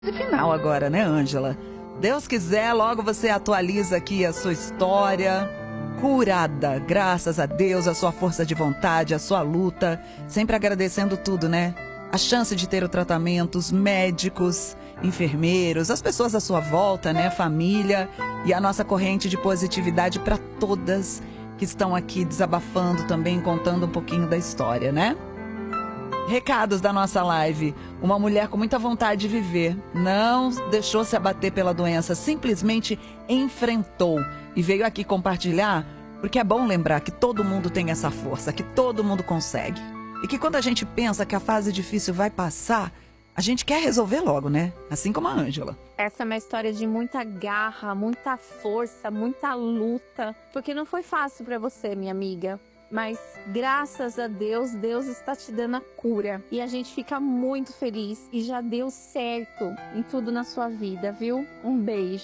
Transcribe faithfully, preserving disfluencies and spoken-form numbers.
Final agora, né, Ângela? Deus quiser, logo você atualiza aqui a sua história. Curada, graças a Deus, a sua força de vontade, a sua luta. Sempre agradecendo tudo, né? A chance de ter o tratamento, os médicos, enfermeiros, as pessoas à sua volta, né? Família e a nossa corrente de positividade para todas que estão aqui desabafando também, contando um pouquinho da história, né? Recados da nossa live. Uma mulher com muita vontade de viver, não deixou se abater pela doença, simplesmente enfrentou e veio aqui compartilhar, porque é bom lembrar que todo mundo tem essa força, que todo mundo consegue. E que quando a gente pensa que a fase difícil vai passar, a gente quer resolver logo, né? Assim como a Ângela. Essa é uma história de muita garra, muita força, muita luta, porque não foi fácil para você, minha amiga. Mas graças a Deus, Deus está te dando a cura. E a gente fica muito feliz e já deu certo em tudo na sua vida, viu? Um beijo.